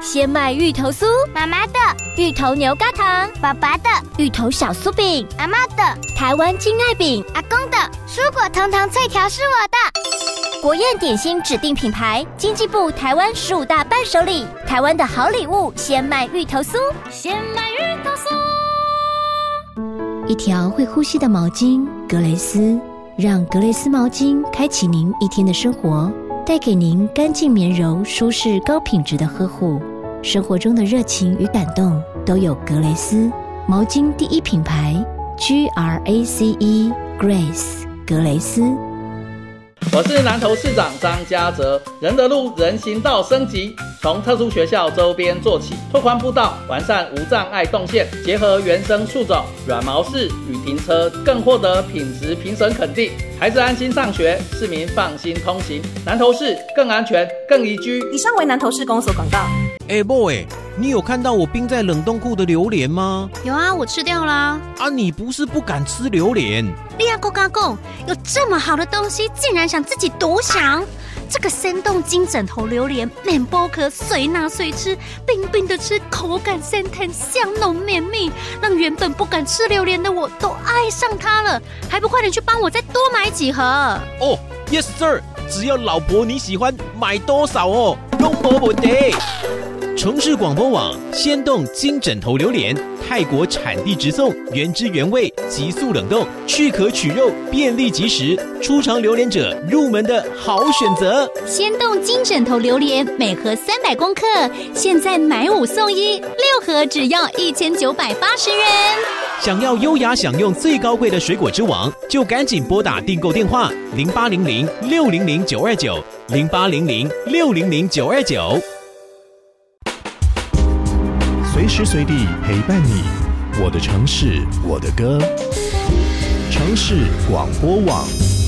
鲜麦芋头酥， 妈妈的； 芋头牛轧糖， 爸爸的； 芋头小酥饼， 阿嬷的； 台湾金爱饼， 阿公的；蔬果糖糖脆条是我的。 国宴点心指定品牌，经济部台湾15大伴手礼，台湾的好礼物，鲜麦芋头酥， 鲜麦芋头酥。 一条会呼吸的毛巾，格蕾丝，让格蕾丝毛巾开启您一天的生活，带给您干净绵柔、舒适高品质的呵护。生活中的热情与感动都有格蕾丝毛巾第一品牌 GRACE Grace 格蕾丝。 我是南投市长张家泽。仁德路人行道升级，从特殊学校周边做起，拓宽步道，完善无障碍动线，结合原生树种、软毛式与停车，更获得品质评审肯定。孩子安心上学，市民放心通行，南投市更安全、更宜居。 以上为南投市公所广告。 boy， 你有看到我冰在冷冻库的榴莲吗？ 有啊，我吃掉啦。 啊，你不是不敢吃榴莲？ 你也跟我讲，有这么好的东西，竟然想自己独享。这个生动金枕头榴莲，免剥壳，随拿随吃，冰冰的吃，口感鲜甜，香浓绵密，让原本不敢吃榴莲的我都爱上它了。还不快点去帮我再多买几盒哦 ，Yes sir， 只要老婆你喜欢，买多少哦，都没问题。城市广播网鲜冻金枕头榴莲，泰国产地直送，原汁原味，急速冷冻，去壳取肉，便利即食，初尝榴莲者入门的好选择。 鲜冻金枕头榴莲每盒300公克，现在买5送1，6盒只要1980元。 想要优雅享用最高贵的水果之王，就赶紧拨打订购电话0800-600-929 0800-600-929。 随时随地陪伴你，我的城市，我的歌。城市广播网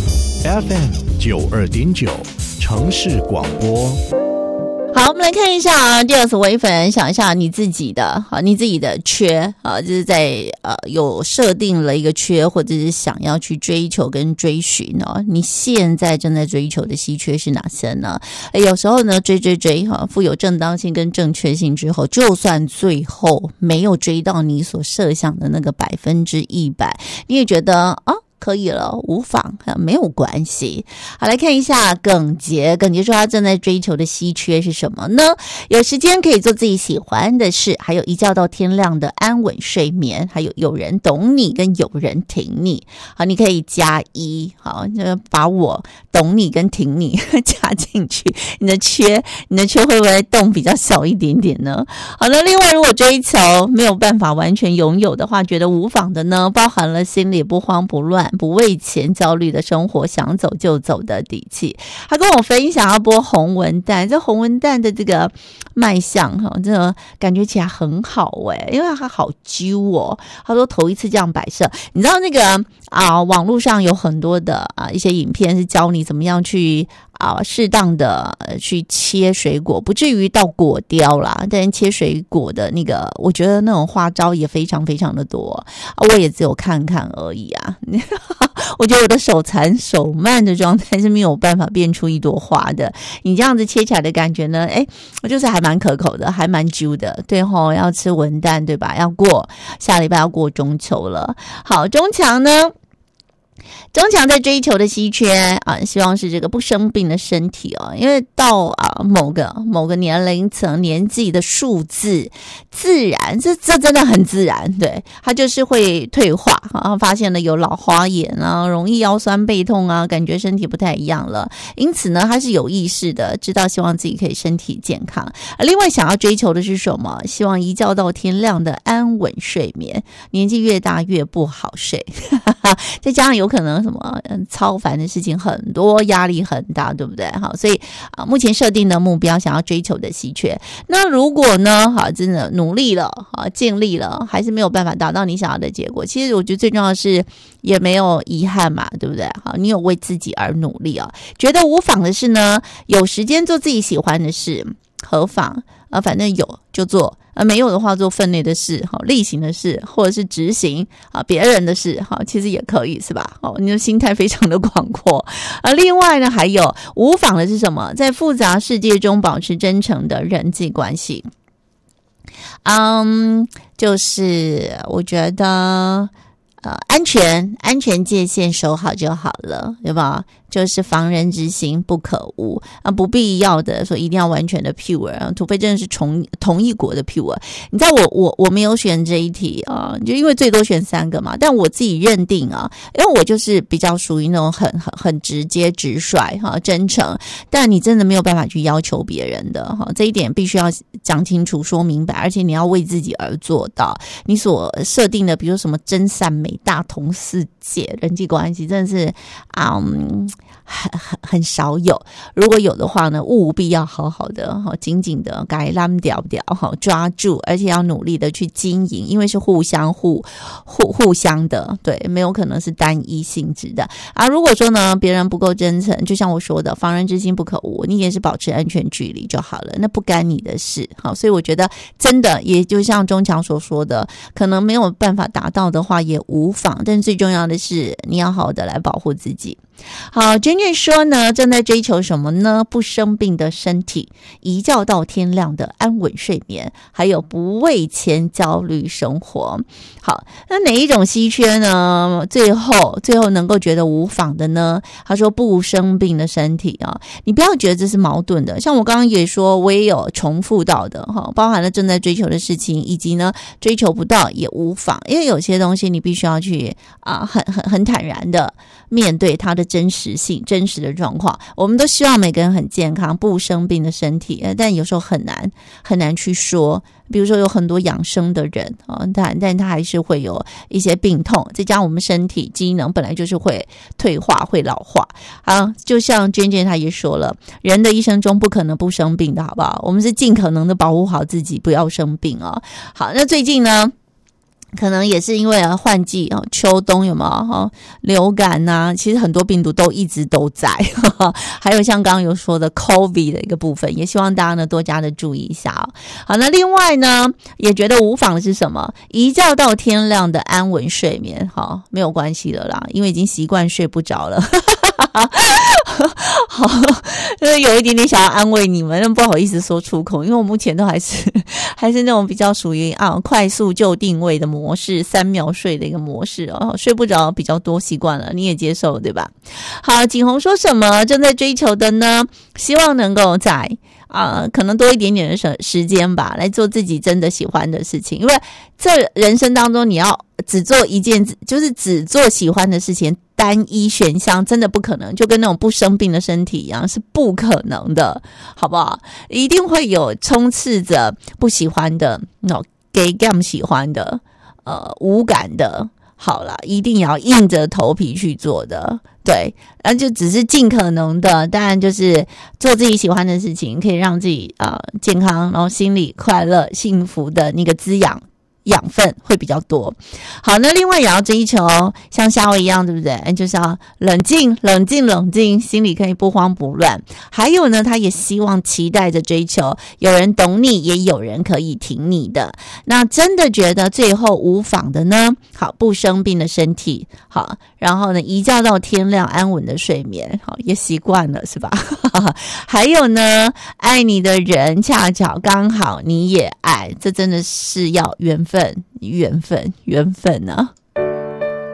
FM92.9，城市广播。 好，我们来看一下啊，第二次微粉，想一下你自己的缺啊，就是在有设定了一个缺，或者是想要去追求跟追寻哦，你现在正在追求的稀缺是哪些呢？有时候呢，追哈，富有正当性跟正确性之后，就算最后没有追到你所设想的那个100%，你也觉得啊，可以了，无妨，没有关系。好，来看一下耿杰说他正在追求的稀缺是什么呢？有时间可以做自己喜欢的事，还有一觉到天亮的安稳睡眠，还有人懂你跟有人挺你。好，你可以加1，好，就把我懂你跟挺你加进去，你的缺会不会洞比较小一点点呢？好的，另外如果追求没有办法完全拥有的话，觉得无妨的呢，包含了心里不慌不乱，不为钱焦虑的生活，想走就走的底气。他跟我分享要播红文旦，这红文旦的这个卖相这个感觉起来很好因为它好揪哦。他说头一次这样摆设，你知道那个网络上有很多的一些影片是教你怎么样去适当的去切水果，不至于到果雕啦，但是切水果的那个，我觉得那种花招也非常非常的多我也只有看看而已我觉得我的手残手慢的状态是没有办法变出一朵花的。你这样子切起来的感觉呢，就是还蛮可口的，还蛮揪的。对吼，要吃文旦对吧？下礼拜要过中秋了。好，中强在追求的稀缺希望是这个不生病的身体因为到某个年龄层年纪的数字自然，这真的很自然，对，它就是会退化发现了有老花眼容易腰酸背痛感觉身体不太一样了，因此呢，它是有意识的知道希望自己可以身体健康。另外想要追求的是什么？希望一觉到天亮的安稳睡眠，年纪越大越不好睡再加上有可能什么超烦的事情很多，压力很大，对不对？好，所以目前设定的目标想要追求的稀缺。那如果呢真的努力了尽力了，还是没有办法达到你想要的结果，其实我觉得最重要的是也没有遗憾嘛，对不对？好，你有为自己而努力觉得无妨的是呢，有时间做自己喜欢的事，何妨反正有就做，没有的话做分内的事，例行的事，或者是执行别人的事，其实也可以，是吧？你的心态非常的广阔。另外呢，还有无妨的是什么？在复杂世界中保持真诚的人际关系。 就是我觉得安全界限守好就好了，对吧？就是防人之心不可无啊，不必要的说一定要完全的 pure， 除非真的是同一国的 pure。你知道我没有选这一题啊，就因为最多选3个嘛，但我自己认定啊，因为我就是比较属于那种很直接直率哈，真诚，但你真的没有办法去要求别人的哈，这一点必须要讲清楚说明白，而且你要为自己而做到。你所设定的，比如什么真善美、大同世界、人际关系，真的是很少有，如果有的话呢，务必要好好的紧紧的该拉掉抓住，而且要努力的去经营，因为是互相的，对，没有可能是单一性质的啊。如果说呢别人不够真诚，就像我说的，防人之心不可无，你也是保持安全距离就好了，那不干你的事。好，所以我觉得真的也就像钟强所说的，可能没有办法达到的话也无妨，但最重要的是你要好好的来保护自己。好，娟娟说呢，正在追求什么呢？不生病的身体，一觉到天亮的安稳睡眠，还有不为钱焦虑生活。好，那哪一种稀缺呢？最后能够觉得无妨的呢？他说不生病的身体啊，你不要觉得这是矛盾的。像我刚刚也说，我也有重复到的哈，包含了正在追求的事情，以及呢追求不到也无妨，因为有些东西你必须要去很坦然的面对它的真实性、真实的状况。我们都希望每个人很健康、不生病的身体，但有时候很难去说。比如说有很多养生的人但他还是会有一些病痛，再加上我们身体机能本来就是会退化、会老化啊。就像娟娟她也说了，人的一生中不可能不生病的，好不好？我们是尽可能的保护好自己，不要生病啊。好，那最近呢？可能也是因为换季秋冬有没有流感啊，其实很多病毒都一直都在还有像刚刚有说的 COVID 的一个部分，也希望大家呢多加的注意一下好，那另外呢也觉得无妨的是什么？一觉到天亮的安稳睡眠。好，没有关系了啦，因为已经习惯睡不着了好，有一点点想要安慰你们，但不好意思说出口，因为我目前都还是那种比较属于快速就定位的模式，3秒睡的一个模式睡不着比较多，习惯了，你也接受对吧？好，景洪说什么正在追求的呢？希望能够在可能多一点点的时间吧，来做自己真的喜欢的事情，因为这人生当中你要只做一件，就是只做喜欢的事情，单一选项真的不可能，就跟那种不生病的身体一样，是不可能的，好不好？一定会有充斥着不喜欢的给更喜欢的无感的，好了，一定要硬着头皮去做的，对，然后就只是尽可能的，当然就是做自己喜欢的事情，可以让自己健康，然后心里快乐、幸福的那个滋养分会比较多。好，那另外也要追求像夏威一样，对不对？就是要冷静，心里可以不慌不乱。还有呢，他也希望期待着追求有人懂你，也有人可以挺你的。那真的觉得最后无妨的呢？好，不生病的身体，好，然后呢一觉到天亮，安稳的睡眠，好，也习惯了是吧？还有呢，爱你的人恰巧刚好你也爱，这真的是要缘分啊。